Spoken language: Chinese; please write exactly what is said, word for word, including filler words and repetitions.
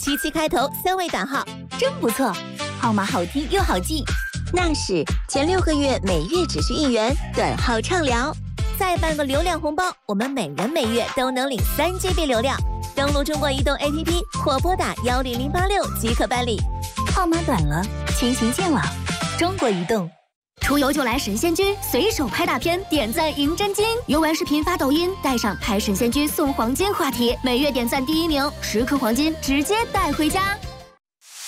七七开头三位打号， 真不错，号码好听又好记。 那是前六个月每月只需一元，短号畅聊， 再办个流量红包，我们每人每月都能领三 G B 流量。登录中国移动 A P P 或拨打幺零零八六即可办理。 号码短了，亲情见网。中国移动。 出游就来神仙居，随手拍大片，点赞赢真金。游玩视频发抖音，带上拍神仙居送黄金话题，每月点赞第一名，十颗黄金直接带回家。